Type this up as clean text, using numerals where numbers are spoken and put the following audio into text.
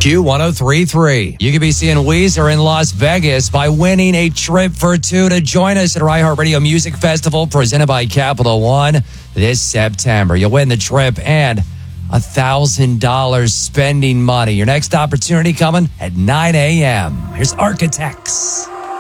Q1033. You could be seeing Weezer in Las Vegas by winning a trip for two to join us at our iHeartRadio Music Festival presented by Capital One this September. You'll win the trip and $1,000 spending money. Your next opportunity coming at 9 a.m. Here's Architects.